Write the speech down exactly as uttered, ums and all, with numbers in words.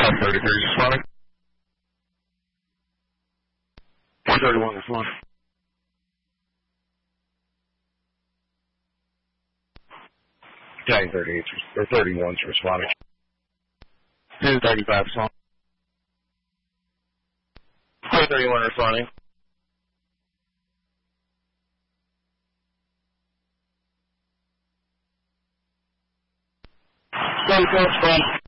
thirty-three responding. one thirty-one responding. Gang thirty-eight or thirty-one's responding. two thirty-five responding. two thirty-one responding. thirty-four responding.